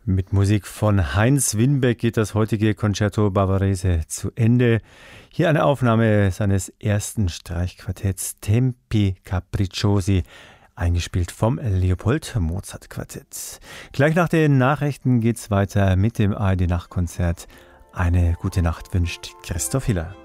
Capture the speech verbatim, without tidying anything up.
Mit Musik von Heinz Winbeck geht das heutige Concerto Bavarese zu Ende. Hier eine Aufnahme seines ersten Streichquartetts Tempi Capricciosi, eingespielt vom Leopold Mozart Quartett. Gleich nach den Nachrichten geht's weiter mit dem A R D Nachtkonzert. Eine gute Nacht wünscht Christoph Hiller.